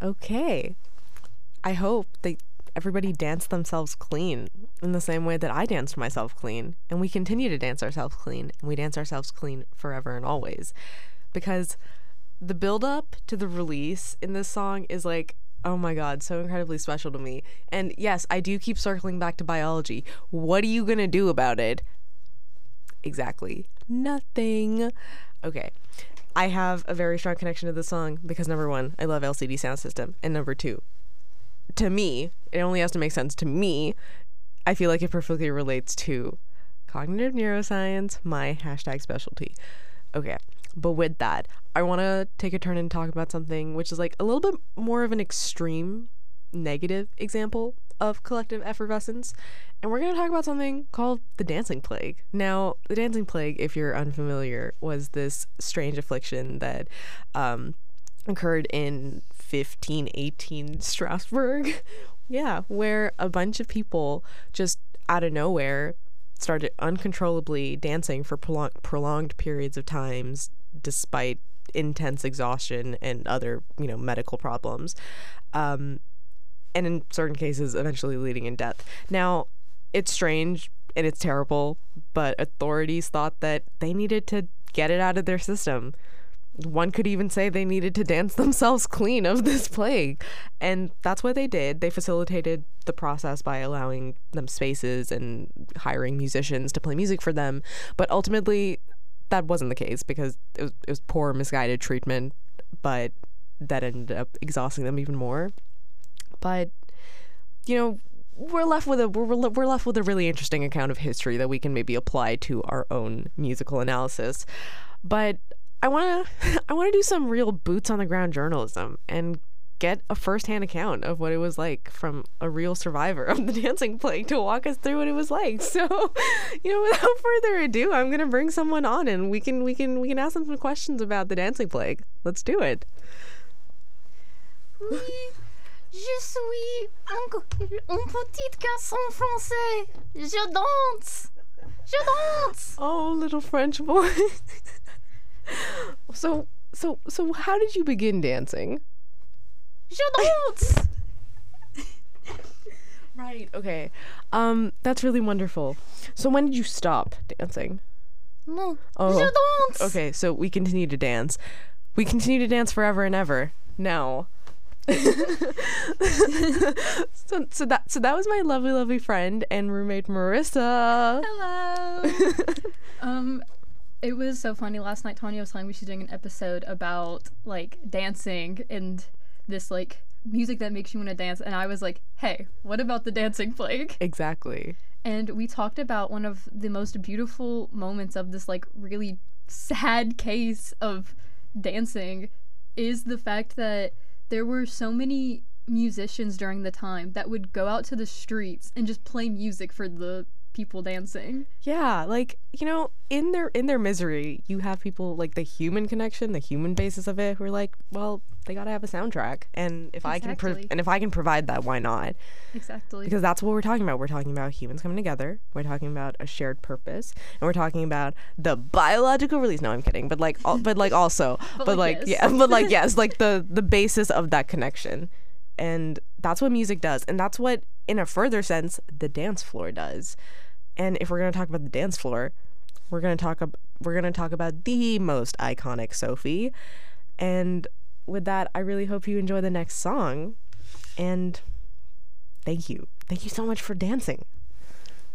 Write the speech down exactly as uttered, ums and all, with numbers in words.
Okay. I hope that everybody danced themselves clean in the same way that I danced myself clean. And we continue to dance ourselves clean. And we dance ourselves clean forever and always. Because the build up to the release in this song is like, oh my God, so incredibly special to me. And yes, I do keep circling back to biology. What are you going to do about it? Exactly. Nothing. Okay. I have a very strong connection to this song because number one, I love L C D Sound System. And number two, to me, it only has to make sense to me. I feel like it perfectly relates to cognitive neuroscience, my hashtag specialty. Okay. But with that, I want to take a turn and talk about something which is like a little bit more of an extreme negative example of collective effervescence. And we're going to talk about something called the Dancing Plague. Now, the Dancing Plague, if you're unfamiliar, was this strange affliction that um, occurred in fifteen eighteen Strasbourg. Yeah, where a bunch of people just out of nowhere started uncontrollably dancing for prolong- prolonged periods of times despite intense exhaustion and other, you know, medical problems. Um, and in certain cases, eventually leading in death. Now, it's strange and it's terrible, but authorities thought that they needed to get it out of their system. One could even say they needed to dance themselves clean of this plague. And that's what they did. They facilitated the process by allowing them spaces and hiring musicians to play music for them. But ultimately, that wasn't the case because it was, it was poor, misguided treatment, but that ended up exhausting them even more. But, you know, we're left with a we're, we're left with a really interesting account of history that we can maybe apply to our own musical analysis. But I want to I want to do some real boots on the ground journalism and get a firsthand account of what it was like from a real survivor of the Dancing Plague to walk us through what it was like. So, you know, without further ado, I'm gonna bring someone on and we can we can we can ask them some questions about the Dancing Plague. Let's do it. Oui, je suis un, un petit garçon français. Je danse. Je danse. Oh, little French boy. So, so, so, how did you begin dancing? Je danse. Right. Okay. Um, that's really wonderful. So, when did you stop dancing? Non. Oh. Je danse. Okay. So we continue to dance. We continue to dance forever and ever. Now. so, so that, so that was my lovely, lovely friend and roommate Marissa. Hello. um. It was so funny. Last night, Tanya was telling me she's doing an episode about, like, dancing and this, like, music that makes you want to dance. And I was like, hey, what about the Dancing Plague? Exactly. And we talked about one of the most beautiful moments of this, like, really sad case of dancing is the fact that there were so many musicians during the time that would go out to the streets and just play music for the people dancing. Yeah, like, you know, in their in their misery, you have people like the human connection, the human basis of it, who are like, well, they gotta have a soundtrack, and if I can pro- Exactly. and if I can provide that, why not? Exactly. Because that's what we're talking about. We're talking about humans coming together. We're talking about a shared purpose, and we're talking about the biological release. No, I'm kidding, but like, al- but like also, but, But, like, like, yeah, yes. but like yes, like the the basis of that connection, and that's what music does, and that's what, in a further sense, the dance floor does. And if we're gonna talk about the dance floor, we're gonna talk ab- we're gonna talk about the most iconic Sophie. And with that, I really hope you enjoy the next song. And thank you, thank you so much for dancing.